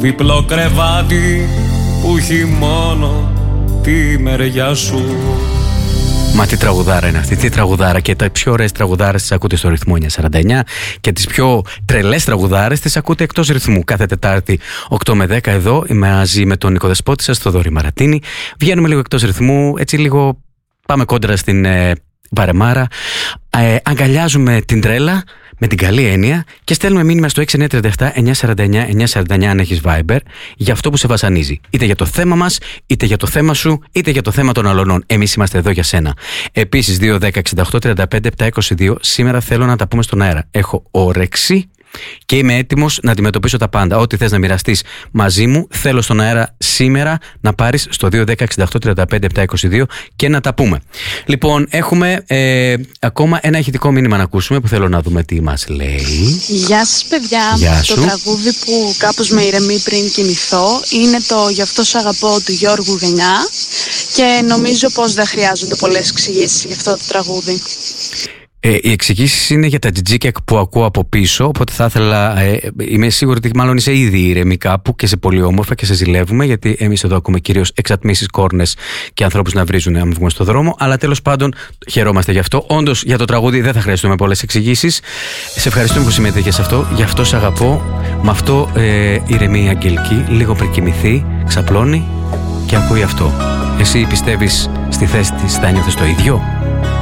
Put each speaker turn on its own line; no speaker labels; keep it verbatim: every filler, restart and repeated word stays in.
διπλό κρεβάτι που έχει μόνο τη μεριά σου.
Μα τι τραγουδάρα είναι αυτή, τι τραγουδάρα. Και τα πιο ωραίες τραγουδάρες τις ακούτε στο ρυθμό εννιακόσια σαράντα εννιά και τις πιο τρελές τραγουδάρες τις ακούτε εκτός ρυθμού. Κάθε Τετάρτη οκτώ με δέκα εδώ είμαι μαζί με τον Νίκο Δεσπότη σας, Θοδωρή Μαρατίνη. Βγαίνουμε λίγο εκτός ρυθμού, έτσι λίγο πάμε κόντρα στην ε, βαρεμάρα. Ε, αγκαλιάζουμε την τρέλα με την καλή έννοια και στέλνουμε μήνυμα στο έξι εννιά τρία επτά εννιά τέσσερα εννιά εννιά τέσσερα εννιά αν έχεις Viber για αυτό που σε βασανίζει. Είτε για το θέμα μας, είτε για το θέμα σου, είτε για το θέμα των αλωνών. Εμείς είμαστε εδώ για σένα. Επίσης, δύο δέκα εξήντα οκτώ τριάντα πέντε επτακόσια είκοσι δύο. Σήμερα θέλω να τα πούμε στον αέρα. Έχω όρεξη και είμαι έτοιμος να αντιμετωπίσω τα πάντα. Ό,τι θες να μοιραστείς μαζί μου, θέλω στον αέρα σήμερα να πάρεις στο δύο δέκα εξήντα οκτώ τριάντα πέντε επτακόσια είκοσι δύο και να τα πούμε. Λοιπόν, έχουμε ε, ακόμα ένα ηχητικό μήνυμα να ακούσουμε που θέλω να δούμε τι μας λέει.
Γεια σας, παιδιά.
Γεια
το
σου.
τραγούδι που κάπως με ηρεμεί πριν κοιμηθώ είναι το «Γι' αυτό σ' αγαπώ» του Γιώργου Γενιά και νομίζω πως δεν χρειάζονται πολλές εξηγήσεις για αυτό το τραγούδι.
Ε, οι εξηγήσεις είναι για τα τζιτζίκια που ακούω από πίσω, οπότε θα ήθελα, ε, είμαι σίγουρη ότι μάλλον είσαι ήδη ήρεμη κάπου και σε πολύ όμορφα και σε ζηλεύουμε, γιατί εμείς εδώ ακούμε κυρίως εξατμίσεις, κόρνες και ανθρώπους να βρίζουν αν βγούμε στο δρόμο, αλλά τέλος πάντων χαιρόμαστε γι' αυτό. Όντως για το τραγούδι δεν θα χρειαστούμε πολλές εξηγήσεις. Σε ευχαριστούμε που συμμετείχες σε αυτό, γι' αυτό σ' αγαπώ. Με αυτό ε, ηρεμεί η Αγγελική, λίγο πριν κοιμηθεί, ξαπλώνει και ακούει αυτό. Εσύ πιστεύεις στη θέση της θα νιώθεις το ίδιο?